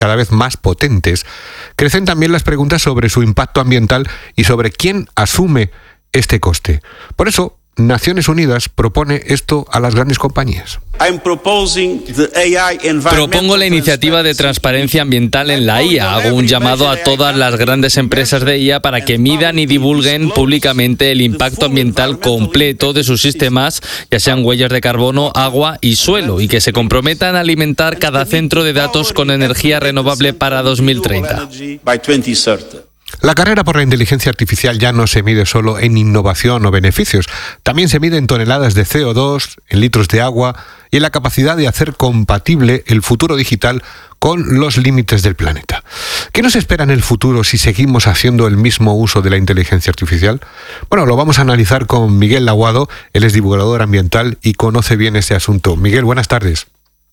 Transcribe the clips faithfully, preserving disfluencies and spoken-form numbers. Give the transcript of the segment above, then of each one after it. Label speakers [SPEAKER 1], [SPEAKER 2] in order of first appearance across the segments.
[SPEAKER 1] cada vez más potentes, crecen también las preguntas sobre su impacto ambiental y sobre quién asume este coste. Por eso, Naciones Unidas propone esto a las grandes compañías.
[SPEAKER 2] Propongo la iniciativa de transparencia ambiental en la I A. Hago un llamado a todas las grandes empresas de I A para que midan y divulguen públicamente el impacto ambiental completo de sus sistemas, ya sean huellas de carbono, agua y suelo, y que se comprometan a alimentar cada centro de datos con energía renovable para dos mil treinta.
[SPEAKER 1] La carrera por la inteligencia artificial ya no se mide solo en innovación o beneficios, también se mide en toneladas de C O dos, en litros de agua y en la capacidad de hacer compatible el futuro digital con los límites del planeta. ¿Qué nos espera en el futuro si seguimos haciendo el mismo uso de la inteligencia artificial? Bueno, lo vamos a analizar con Miguel Laguado, él es divulgador ambiental y conoce bien este asunto. Miguel, buenas tardes.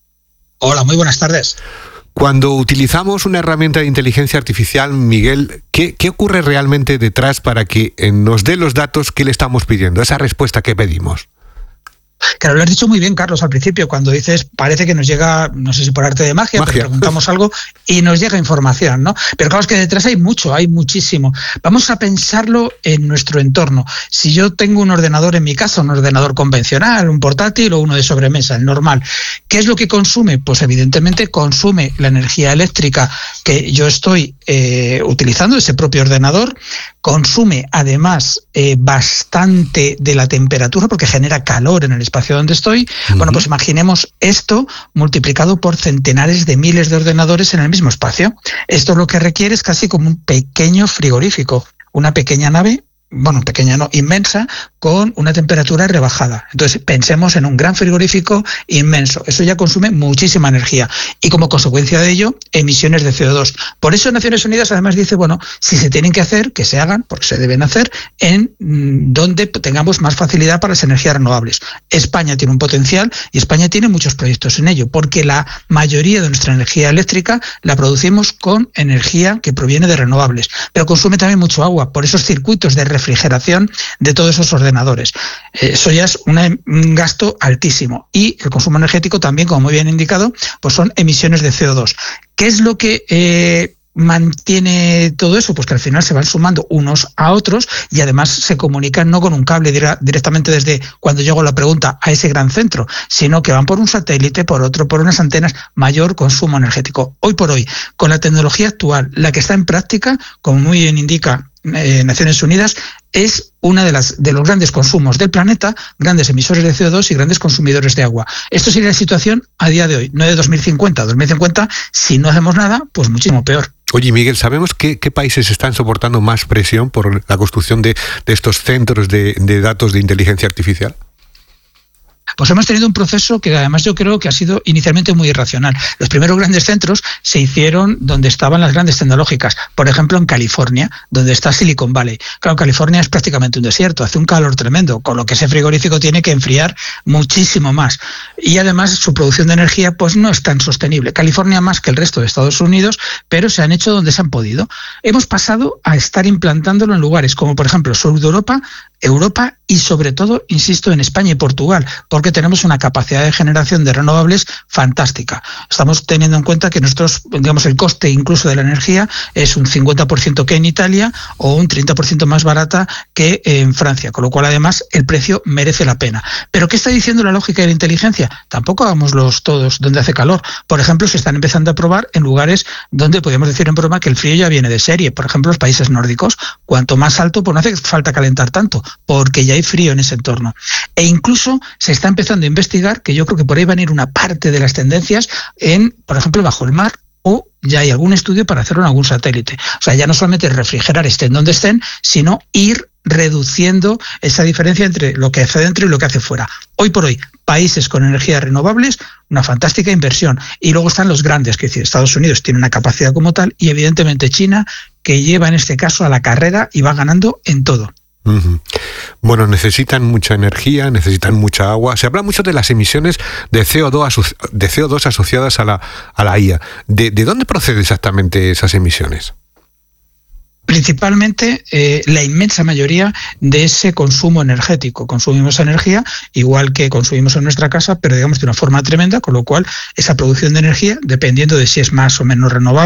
[SPEAKER 3] Hola, muy buenas tardes.
[SPEAKER 1] Cuando utilizamos una herramienta de inteligencia artificial, Miguel, ¿qué, qué ocurre realmente detrás para que nos dé los datos que le estamos pidiendo, esa respuesta que pedimos?
[SPEAKER 3] Claro, lo has dicho muy bien, Carlos, al principio, cuando dices, parece que nos llega, no sé si por arte de magia, magia. pero preguntamos algo y nos llega información, ¿no? Pero claro, es que detrás hay mucho, hay muchísimo. Vamos a pensarlo en nuestro entorno. Si yo tengo un ordenador en mi casa, un ordenador convencional, un portátil o uno de sobremesa, el normal, ¿qué es lo que consume? Pues evidentemente consume la energía eléctrica que yo estoy eh, utilizando, ese propio ordenador, consume además eh, bastante de la temperatura porque genera calor en el espacio donde estoy. Uh-huh. Bueno, pues imaginemos esto multiplicado por centenares de miles de ordenadores en el mismo espacio. Esto lo que requiere es casi como un pequeño frigorífico, una pequeña nave, bueno, pequeña no, inmensa, con una temperatura rebajada. Entonces pensemos en un gran frigorífico inmenso. Eso ya consume muchísima energía y como consecuencia de ello, emisiones de C O dos. Por eso Naciones Unidas además dice, bueno, si se tienen que hacer, que se hagan, porque se deben hacer, en mmm, donde tengamos más facilidad para las energías renovables. España tiene un potencial y España tiene muchos proyectos en ello, porque la mayoría de nuestra energía eléctrica la producimos con energía que proviene de renovables, pero consume también mucho agua, por esos circuitos de refrigeración de todos esos ordenadores. Eso ya es una, un gasto altísimo. Y el consumo energético también, como muy bien indicado, pues son emisiones de C O dos. ¿Qué es lo que eh, mantiene todo eso? Pues que al final se van sumando unos a otros y además se comunican no con un cable dire- directamente desde cuando llego la pregunta a ese gran centro, sino que van por un satélite, por otro, por unas antenas, mayor consumo energético. Hoy por hoy, con la tecnología actual, la que está en práctica, como muy bien indica Eh, Naciones Unidas, es una de las de los grandes consumos del planeta, grandes emisores de C O dos y grandes consumidores de agua. Esto sería la situación a día de hoy, no de dos mil cincuenta. dos mil cincuenta, si no hacemos nada, pues muchísimo peor.
[SPEAKER 1] Oye, Miguel, ¿sabemos qué, qué países están soportando más presión por la construcción de, de estos centros de, de datos de inteligencia artificial?
[SPEAKER 3] Pues hemos tenido un proceso que además yo creo que ha sido inicialmente muy irracional. Los primeros grandes centros se hicieron donde estaban las grandes tecnológicas, por ejemplo en California, donde está Silicon Valley. Claro, California es prácticamente un desierto, hace un calor tremendo, con lo que ese frigorífico tiene que enfriar muchísimo más. Y además su producción de energía pues no es tan sostenible. California más que el resto de Estados Unidos, pero se han hecho donde se han podido. Hemos pasado a estar implantándolo en lugares como por ejemplo Sur de Europa, Europa y sobre todo, insisto, en España y Portugal, porque tenemos una capacidad de generación de renovables fantástica. Estamos teniendo en cuenta que nosotros, digamos, el coste incluso de la energía es un cincuenta por ciento que en Italia o un treinta por ciento más barata que en Francia, con lo cual además el precio merece la pena. ¿Pero qué está diciendo la lógica de la inteligencia? Tampoco hagámoslos todos donde hace calor. Por ejemplo, se están empezando a probar en lugares donde podríamos decir en broma que el frío ya viene de serie. Por ejemplo, los países nórdicos. Cuanto más alto, pues no hace falta calentar tanto, porque ya hay frío en ese entorno. E incluso se está empezando a investigar, que yo creo que por ahí van a ir una parte de las tendencias en, por ejemplo, bajo el mar, o ya hay algún estudio para hacerlo en algún satélite. O sea, ya no solamente refrigerar estén donde estén, sino ir reduciendo esa diferencia entre lo que hace dentro y lo que hace fuera. Hoy por hoy, países con energías renovables, una fantástica inversión. Y luego están los grandes, que es decir, Estados Unidos tiene una capacidad como tal, y evidentemente China, que lleva en este caso a la carrera y va ganando en todo.
[SPEAKER 1] Uh-huh. Bueno, necesitan mucha energía, necesitan mucha agua. Se habla mucho de las emisiones de C O dos, de C O dos asociadas a la, a la I A. ¿De, ¿De dónde proceden exactamente esas emisiones?
[SPEAKER 3] principalmente eh, la inmensa mayoría de ese consumo energético. Consumimos energía igual que consumimos en nuestra casa, pero digamos de una forma tremenda, con lo cual esa producción de energía, dependiendo de si es más o menos renovable,